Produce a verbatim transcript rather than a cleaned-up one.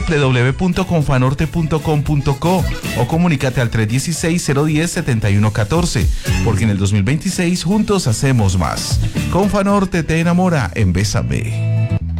w w w punto confanorte punto com punto co o comunícate al tres uno seis, cero uno cero, siete uno uno cuatro, porque en el dos mil veintiséis juntos hacemos más. Confanorte te enamora en Bésame.